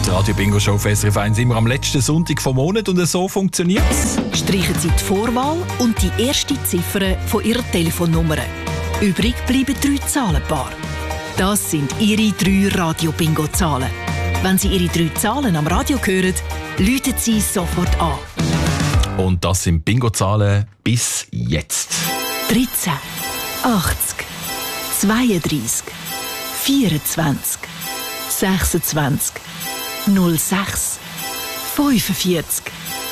Radio-Bingo-Show auf SRF 1 immer am letzten Sonntag vom Monat und so funktioniert es. Streichen Sie die Vorwahl und die erste Ziffer von Ihrer Telefonnummer. Übrig bleiben 3 Zahlenpaare. Das sind Ihre 3 Radio-Bingo-Zahlen. Wenn Sie Ihre 3 Zahlen am Radio hören, läuten Sie sofort an. Und das sind Bingo-Zahlen bis jetzt. 13, 80, 32, 24, 26, 06, 45,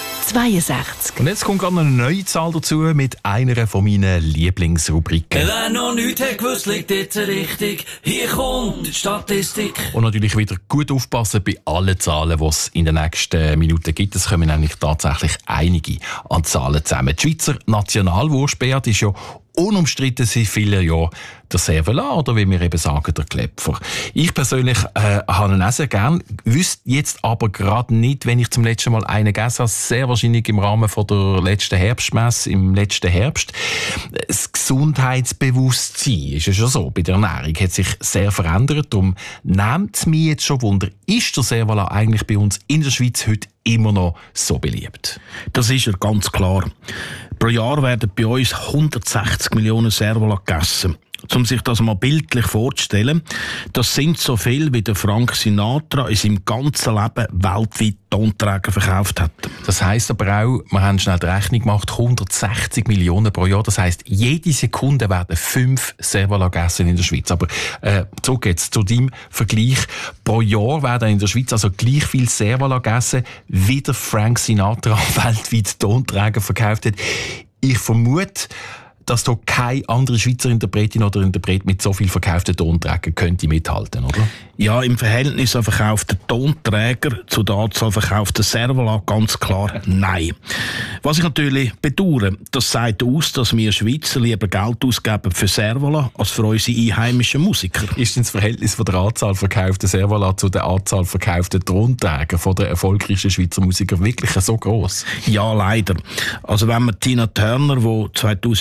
62. Und jetzt kommt gerade eine neue Zahl dazu mit einer von meinen Lieblingsrubriken. Wer noch nichts hat gewusst, liegt jetzt richtig. Hier kommt die Statistik. Und natürlich wieder gut aufpassen bei allen Zahlen, die es in den nächsten Minuten gibt. Es kommen nämlich tatsächlich einige an Zahlen zusammen. Die Schweizer Nationalwurstbeat ist ja unumstritten seit vielen Jahren der Servola, oder wie wir eben sagen, der Klepfer. Ich persönlich habe ihn auch sehr gern, wüsste jetzt aber gerade nicht, wenn ich zum letzten Mal einen gegessen habe, sehr wahrscheinlich im Rahmen von der letzten Herbstmesse, im letzten Herbst. Das Gesundheitsbewusstsein ist ja schon so, bei der Ernährung hat sich sehr verändert. Darum nimmt es mich jetzt schon Wunder, ist der Servola eigentlich bei uns in der Schweiz heute immer noch so beliebt? Das ist ja ganz klar. Pro Jahr werden bei uns 160 Millionen Servola gegessen. Um sich das mal bildlich vorzustellen, das sind so viel, wie der Frank Sinatra in seinem ganzen Leben weltweit Tonträger verkauft hat. Das heisst aber auch, wir haben schnell die Rechnung gemacht, 160 Millionen pro Jahr. Das heisst, jede Sekunde werden 5 Servola gegessen in der Schweiz. Aber zurück jetzt zu deinem Vergleich. Pro Jahr werden in der Schweiz also gleich viel Servola gegessen, wie der Frank Sinatra weltweit Tonträger verkauft hat. Ich vermute, dass da keine andere Schweizer Interpretin oder Interpret mit so viel verkauften Tonträgern könnte mithalten, oder? Ja, im Verhältnis an verkauften Tonträger zu der Anzahl verkaufter Servola ganz klar nein. Was ich natürlich bedauere, das sagt aus, dass wir Schweizer lieber Geld ausgeben für Servola als für unsere einheimischen Musiker. Ist denn das Verhältnis von der Anzahl verkaufter Servola zu der Anzahl verkaufter Tonträger von den erfolgreichsten Schweizer Musikern wirklich so gross? Ja, leider. Also wenn man Tina Turner, die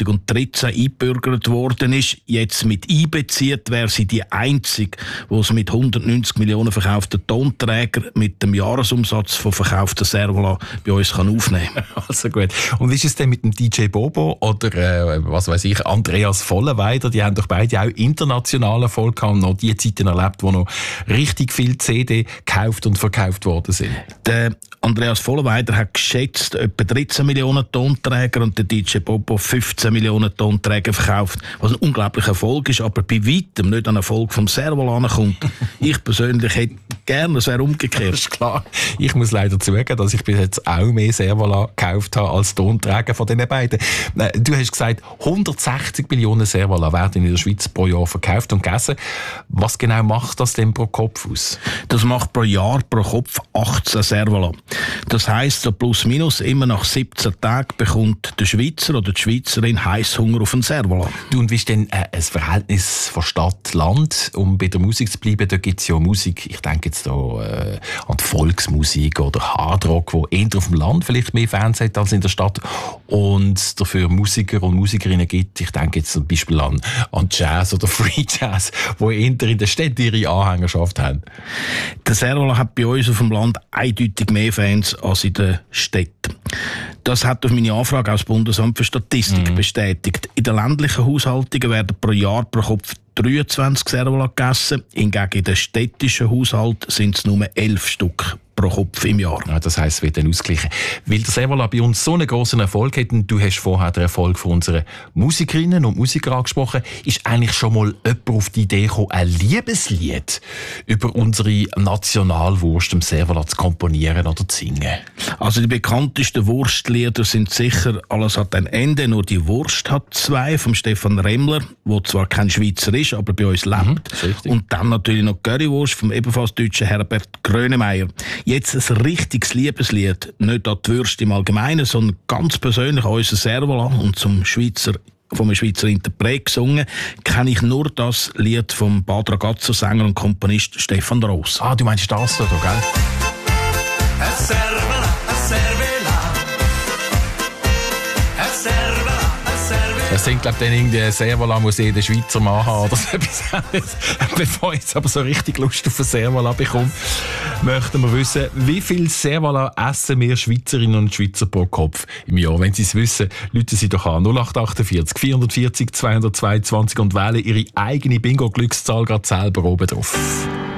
2013 eingebürgert worden ist, jetzt mit einbezieht, wäre sie die einzige, die es mit 190 Millionen verkauften Tonträger mit dem Jahresumsatz von verkauften Servola bei uns kann aufnehmen kann. Also gut. Und wie ist es denn mit dem DJ Bobo oder was weiß ich, Andreas Vollenweider? Die haben doch beide auch internationalen Erfolg gehabt und noch die Zeiten erlebt, wo noch richtig viel CD gekauft und verkauft worden sind. Der Andreas Vollenweider hat geschätzt etwa 13 Millionen Tonträger und der DJ Bobo 15 Millionen Tonträger verkauft, was ein unglaublicher Erfolg ist, aber bei weitem nicht an Erfolg vom Servola ankommt. Ich persönlich hätte gerne, es wäre umgekehrt. Das ist klar. Ich muss leider zugeben, dass ich bis jetzt auch mehr Servola gekauft habe als Tonträger von diesen beiden. Du hast gesagt, 160 Millionen Servola werden in der Schweiz pro Jahr verkauft und gegessen. Was genau macht das denn pro Kopf aus? Das macht pro Jahr pro Kopf 18 Servola. Das heisst, so plus minus immer nach 17 Tagen bekommt der Schweizer oder die Schweizerin Heisshunger auf einen Servola. Du, und wie ist denn ein Verhältnis von Stadt-Land? Um bei der Musik zu bleiben, da gibt es ja Musik, ich denke jetzt da an die Volksmusik oder Hardrock, wo eher auf dem Land vielleicht mehr Fans hat als in der Stadt und dafür Musiker und Musikerinnen gibt. Ich denke jetzt zum Beispiel an Jazz oder Free Jazz, wo eher in der Stadt ihre Anhängerschaft haben. Der Servola hat bei uns auf dem Land eindeutig mehr Fans als in der Stadt. Das hat auf meine Anfrage auch das Bundesamt für Statistik bestätigt. In den ländlichen Haushaltungen werden pro Jahr pro Kopf 23 Servola gegessen. Hingegen in den städtischen Haushalten sind es nur 11 Stück pro Kopf im Jahr. Ja, das heisst, es wird dann ausgleichen. Weil der Servola bei uns so einen grossen Erfolg hat, und du hast vorher den Erfolg von unseren Musikerinnen und Musikern angesprochen, ist eigentlich schon mal jemand auf die Idee gekommen, ein Liebeslied über unsere Nationalwurst im Servola zu komponieren oder zu singen? Also die bekanntesten Wurstlieder sind sicher «Alles hat ein Ende, nur die Wurst hat zwei» vom Stefan Remmler, der zwar kein Schweizer ist, aber bei uns lebt. Und dann natürlich noch «Currywurst» vom ebenfalls deutschen Herbert Grönemeyer. Jetzt ein richtiges Liebeslied, nicht an die Würste im Allgemeinen, sondern ganz persönlich an unser Servola und vom Schweizer Interpret gesungen, kenne ich nur das Lied vom Bad Ragazzo Sänger und Komponist Stefan Roos. Ah, du meinst das da, gell? Servola, Das sind, glaube ich, dann irgendwie Servola muss jeder Schweizer Mann haben oder so etwas. Bevor ich jetzt aber so richtig Lust auf ein Servola bekomme, möchten wir wissen, wie viel Servola essen wir Schweizerinnen und Schweizer pro Kopf im Jahr? Wenn Sie es wissen, rufen Sie doch an 0848 440 222 und wählen Ihre eigene Bingo-Glückszahl gerade selber oben drauf.